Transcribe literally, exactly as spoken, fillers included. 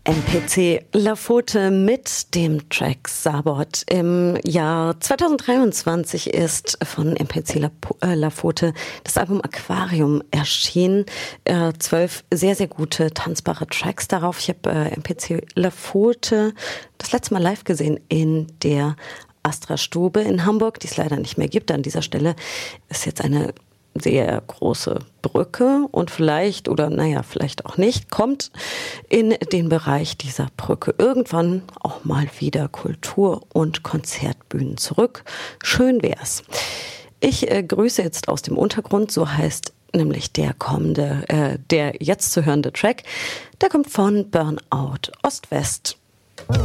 M P C Lafute mit dem Track Sabot. Im Jahr zweitausenddreiundzwanzig ist von M P C Lafute das Album Aquarium erschienen. Äh, zwölf sehr, sehr gute tanzbare Tracks darauf. Ich habe äh, M P C Lafute das letzte Mal live gesehen in der Astra Stube in Hamburg, die es leider nicht mehr gibt. An dieser Stelle ist jetzt eine sehr große Brücke und vielleicht, oder naja, vielleicht auch nicht, kommt in den Bereich dieser Brücke irgendwann auch mal wieder Kultur- und Konzertbühnen zurück. Schön wär's. Ich äh, grüße jetzt aus dem Untergrund, so heißt nämlich der kommende, äh, der jetzt zu hörende Track. Der kommt von Burnout Ost-West.